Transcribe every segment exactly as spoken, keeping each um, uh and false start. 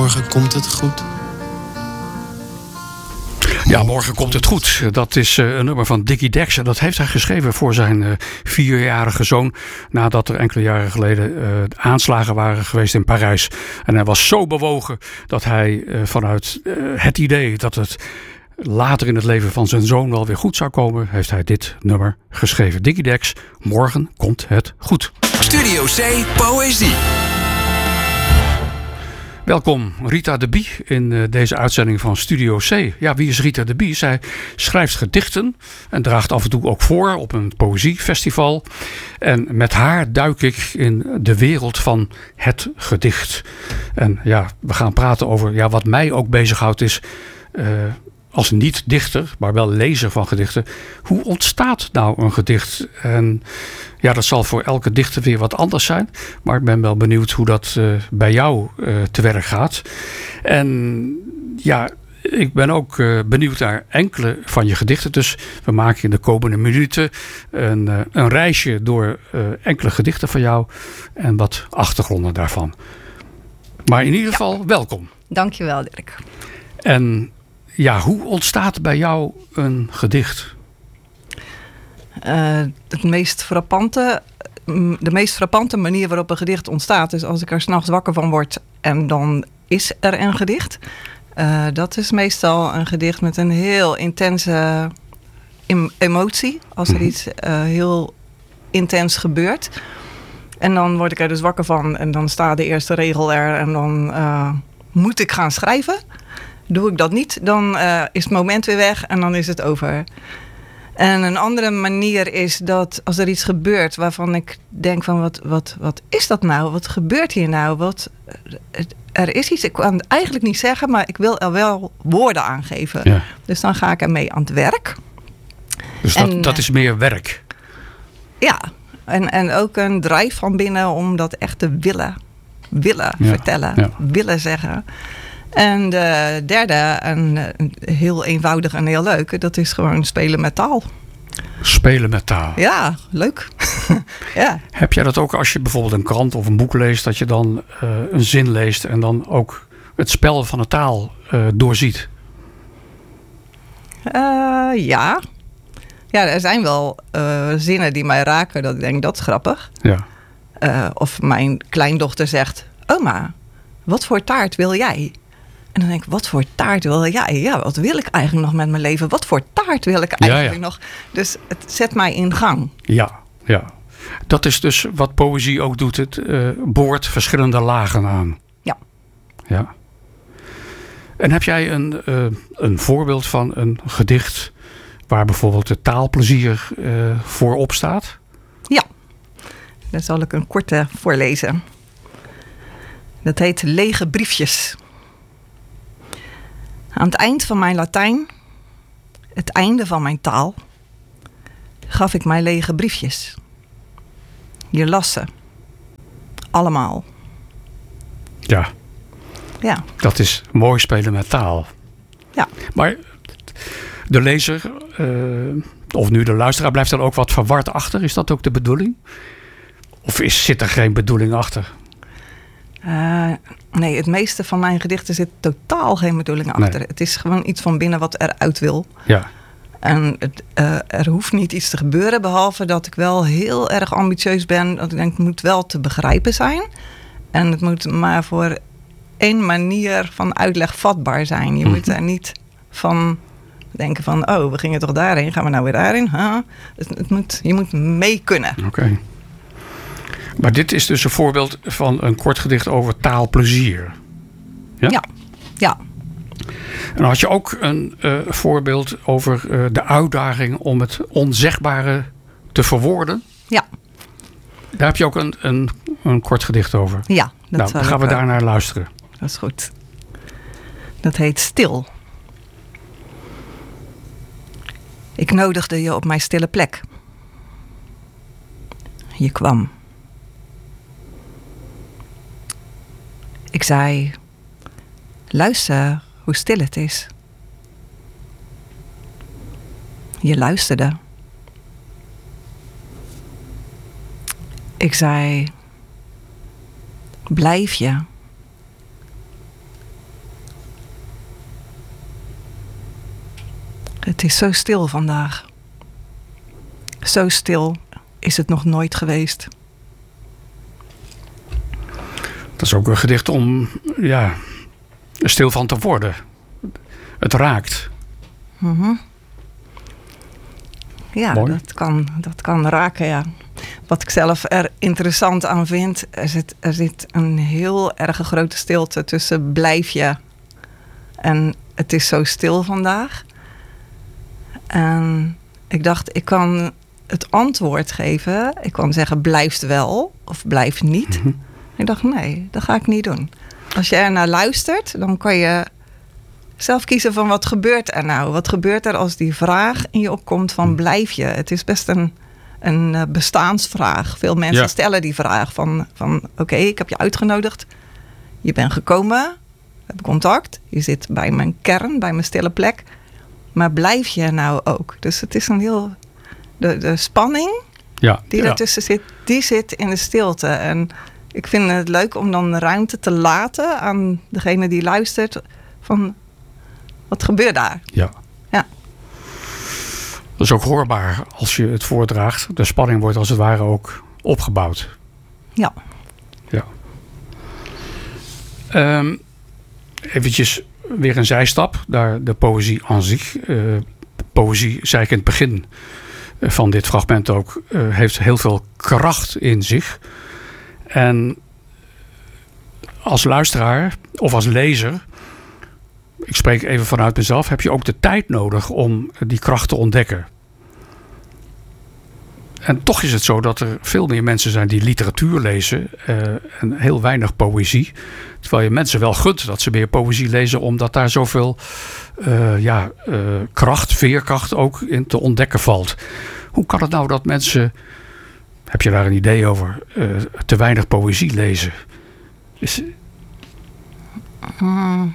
Morgen komt het goed. Ja, morgen komt het goed. Dat is uh, een nummer van Dickie Dex. En dat heeft hij geschreven voor zijn uh, vierjarige zoon. Nadat er enkele jaren geleden uh, aanslagen waren geweest in Parijs. En hij was zo bewogen dat hij uh, vanuit uh, het idee dat het later in het leven van zijn zoon wel weer goed zou komen, heeft hij dit nummer geschreven. Dickie Dex, morgen komt het goed. Studio C, Poëzie. Welkom Rita de Bie in uh, deze uitzending van Studio C. Ja, wie is Rita de Bie? Zij schrijft gedichten en draagt af en toe ook voor op een poëziefestival. En met haar duik ik in de wereld van het gedicht. En ja, we gaan praten over ja, wat mij ook bezighoudt is Uh, als niet-dichter, maar wel lezer van gedichten. Hoe ontstaat nou een gedicht? En ja, dat zal voor elke dichter weer wat anders zijn. Maar ik ben wel benieuwd hoe dat uh, bij jou uh, te werk gaat. En ja, ik ben ook uh, benieuwd naar enkele van je gedichten. Dus we maken in de komende minuten een, uh, een reisje door uh, enkele gedichten van jou. En wat achtergronden daarvan. Maar in ieder geval, ja. Welkom. Dankjewel, Dirk. En ja, hoe ontstaat bij jou een gedicht? Uh, het meest frappante, de meest frappante manier waarop een gedicht ontstaat is als ik er 's nachts wakker van word en dan is er een gedicht. Uh, dat is meestal een gedicht met een heel intense em- emotie. Als er mm-hmm. iets uh, heel intens gebeurt. En dan word ik er dus wakker van en dan staat de eerste regel er en dan uh, moet ik gaan schrijven. Doe ik dat niet, dan uh, is het moment weer weg en dan is het over. En een andere manier is dat als er iets gebeurt waarvan ik denk van wat, wat, wat is dat nou? Wat gebeurt hier nou? Wat, er is iets, ik kan het eigenlijk niet zeggen, maar ik wil er wel woorden aan geven. Ja. Dus dan ga ik ermee aan het werk. Dus dat, en, dat is meer werk? Ja, en, en ook een drive van binnen om dat echt te willen, willen ja. vertellen, ja. willen zeggen. En de derde, en heel eenvoudig en heel leuk, dat is gewoon spelen met taal. Spelen met taal. Ja, leuk. ja. Heb jij dat ook als je bijvoorbeeld een krant of een boek leest, dat je dan uh, een zin leest en dan ook het spel van de taal uh, doorziet? Uh, ja. Ja, er zijn wel uh, zinnen die mij raken, dat ik denk, dat is grappig. Ja. Uh, of mijn kleindochter zegt, oma, wat voor taart wil jij? En dan denk ik, wat voor taart wil jij? Ja, wat wil ik eigenlijk nog met mijn leven? Wat voor taart wil ik eigenlijk ja, ja. nog? Dus het zet mij in gang. Ja, ja. Dat is dus wat poëzie ook doet. Het uh, boort verschillende lagen aan. Ja. Ja. En heb jij een, uh, een voorbeeld van een gedicht waar bijvoorbeeld het taalplezier uh, voorop staat? Ja. Dan zal ik een korte voorlezen. Dat heet Lege briefjes. Aan het eind van mijn Latijn, het einde van mijn taal, gaf ik mij lege briefjes. Je las ze. Allemaal. Ja. Ja. Dat is mooi spelen met taal. Ja. Maar de lezer, uh, of nu de luisteraar, blijft er ook wat verward achter. Is dat ook de bedoeling? Of is, zit er geen bedoeling achter? Uh, nee, het meeste van mijn gedichten zit totaal geen bedoeling achter. Nee. Het is gewoon iets van binnen wat eruit wil. Ja. En het, uh, er hoeft niet iets te gebeuren, behalve dat ik wel heel erg ambitieus ben. Dat ik denk, het moet wel te begrijpen zijn. En het moet maar voor één manier van uitleg vatbaar zijn. Je mm-hmm. moet er niet van denken van, oh, we gingen toch daarheen, gaan we nou weer daarin? Huh? Het, het moet, je moet mee kunnen. Oké. Okay. Maar dit is dus een voorbeeld van een kort gedicht over taalplezier. Ja? Ja. ja. En dan had je ook een uh, voorbeeld over uh, de uitdaging om het onzegbare te verwoorden. Ja. Daar heb je ook een, een, een kort gedicht over. Ja. Dat nou, dan gaan we daar naar luisteren. Dat is goed. Dat heet Stil. Ik nodigde je op mijn stille plek. Je kwam. Ik zei, luister hoe stil het is. Je luisterde. Ik zei, blijf je. Het is zo stil vandaag. Zo stil is het nog nooit geweest. Dat is ook een gedicht om ja, stil van te worden. Het raakt. Mm-hmm. Ja, dat kan, dat kan raken, ja. Wat ik zelf er interessant aan vind, er zit, er zit een heel erg grote stilte tussen blijf je en het is zo stil vandaag. En ik dacht, ik kan het antwoord geven. Ik kan zeggen, blijft wel of blijft niet. Mm-hmm. Ik dacht, nee, dat ga ik niet doen. Als je er naar luistert, dan kan je zelf kiezen van wat gebeurt er nou? Wat gebeurt er als die vraag in je opkomt van blijf je? Het is best een, een bestaansvraag. Veel mensen ja. stellen die vraag van, van oké, okay, ik heb je uitgenodigd. Je bent gekomen, we hebben contact. Je zit bij mijn kern, bij mijn stille plek. Maar blijf je nou ook? Dus het is een heel... De, de spanning ja, die ja. ertussen zit, die zit in de stilte. En ik vind het leuk om dan ruimte te laten aan degene die luistert van wat gebeurt daar? Ja. ja. Dat is ook hoorbaar als je het voordraagt. De spanning wordt als het ware ook opgebouwd. Ja. Ja. Um, eventjes weer een zijstap naar de poëzie aan zich. Uh, poëzie, zei ik in het begin van dit fragment ook, uh, heeft heel veel kracht in zich. En als luisteraar of als lezer, ik spreek even vanuit mezelf, heb je ook de tijd nodig om die kracht te ontdekken. En toch is het zo dat er veel meer mensen zijn die literatuur lezen uh, en heel weinig poëzie. Terwijl je mensen wel gunt dat ze meer poëzie lezen, omdat daar zoveel uh, ja, uh, kracht, veerkracht ook in te ontdekken valt. Hoe kan het nou dat mensen, heb je daar een idee over, uh, te weinig poëzie lezen? Is... Hmm.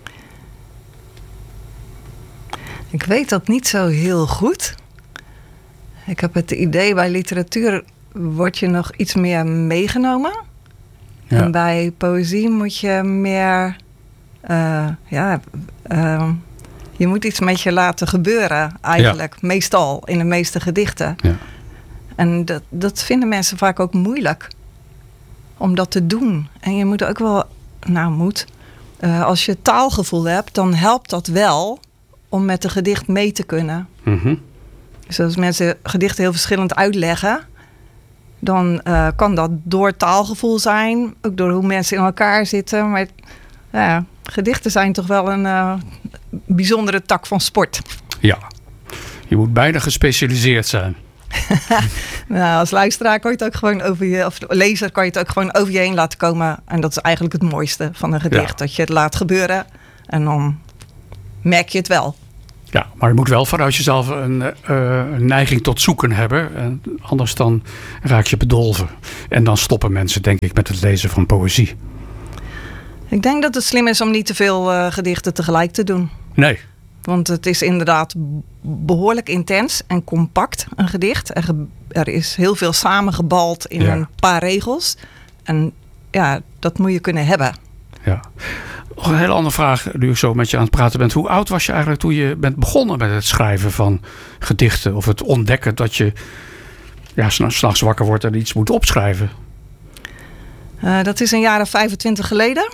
Ik weet dat niet zo heel goed. Ik heb het idee, bij literatuur word je nog iets meer meegenomen. Ja. En bij poëzie moet je meer... Uh, ja, uh, je moet iets met je laten gebeuren eigenlijk. Ja. Meestal, in de meeste gedichten. Ja. En dat, dat vinden mensen vaak ook moeilijk. Om dat te doen. En je moet ook wel... Nou, moet... Uh, als je taalgevoel hebt, dan helpt dat wel om met een gedicht mee te kunnen. Mm-hmm. Dus als mensen gedichten heel verschillend uitleggen, dan uh, kan dat door taalgevoel zijn, ook door hoe mensen in elkaar zitten. Maar ja, gedichten zijn toch wel een uh, bijzondere tak van sport. Ja, je moet bijna gespecialiseerd zijn. Nou, als luisteraar kan je het ook gewoon over je, of lezer kan je het ook gewoon over je heen laten komen. En dat is eigenlijk het mooiste van een gedicht, ja. Dat je het laat gebeuren en dan merk je het wel. Ja, maar je moet wel vanuit jezelf een, uh, een neiging tot zoeken hebben. En anders dan raak je bedolven. En dan stoppen mensen, denk ik, met het lezen van poëzie. Ik denk dat het slim is om niet te veel uh, gedichten tegelijk te doen. Nee. Want het is inderdaad behoorlijk intens en compact, een gedicht. Er, er is heel veel samengebald in ja. een paar regels. En ja, dat moet je kunnen hebben. Ja. Nog een hele andere vraag, nu ik zo met je aan het praten ben. Hoe oud was je eigenlijk toen je bent begonnen met het schrijven van gedichten? Of het ontdekken dat je ja, 's nachts wakker wordt en iets moet opschrijven? Uh, dat is een jaar of vijfentwintig geleden.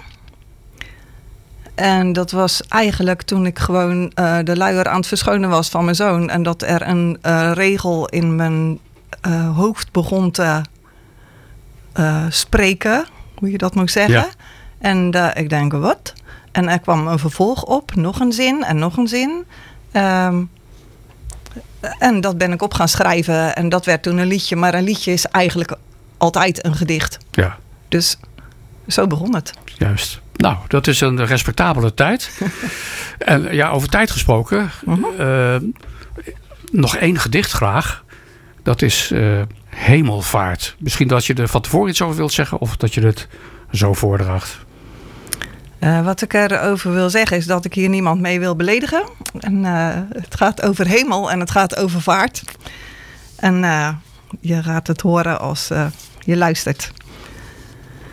En dat was eigenlijk toen ik gewoon uh, de luier aan het verschonen was van mijn zoon. En dat er een uh, regel in mijn uh, hoofd begon te uh, spreken. Hoe je dat moet zeggen. Ja. En uh, ik denk, wat? En er kwam een vervolg op. Nog een zin en nog een zin. Um, en dat ben ik op gaan schrijven. En dat werd toen een liedje. Maar een liedje is eigenlijk altijd een gedicht. Ja. Dus zo begon het. Juist. Nou, dat is een respectabele tijd. En ja, over tijd gesproken. Uh-huh. Uh, nog één gedicht graag. Dat is uh, Hemelvaart. Misschien dat je er van tevoren iets over wilt zeggen. Of dat je het zo voordraagt. Uh, wat ik erover wil zeggen is dat ik hier niemand mee wil beledigen. En, uh, het gaat over hemel en het gaat over vaart. En uh, je gaat het horen als uh, je luistert.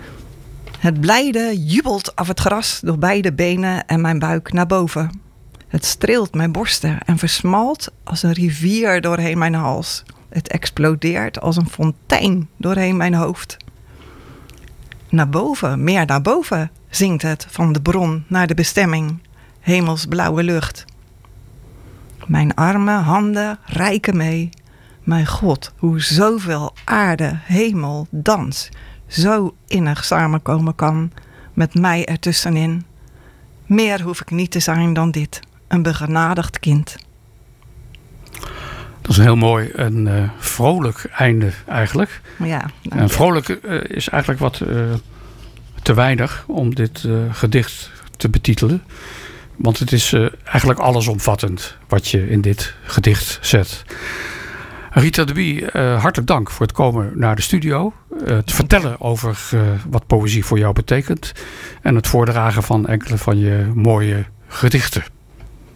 Het blijde jubelt af het gras door beide benen en mijn buik naar boven. Het streelt mijn borsten en versmalt als een rivier doorheen mijn hals. Het explodeert als een fontein doorheen mijn hoofd. Naar boven, meer naar boven, zingt het van de bron naar de bestemming. Hemelsblauwe lucht. Mijn armen, handen reiken mee. Mijn God, hoe zoveel aarde, hemel, dans zo innig samenkomen kan met mij ertussenin. Meer hoef ik niet te zijn dan dit, een begenadigd kind. Dat is een heel mooi en uh, vrolijk einde eigenlijk. Ja, en vrolijk uh, is eigenlijk wat uh, te weinig om dit uh, gedicht te betitelen. Want het is uh, eigenlijk allesomvattend wat je in dit gedicht zet. Rita de Bie, uh, hartelijk dank voor het komen naar de studio. Uh, te vertellen over uh, wat poëzie voor jou betekent. En het voordragen van enkele van je mooie gedichten.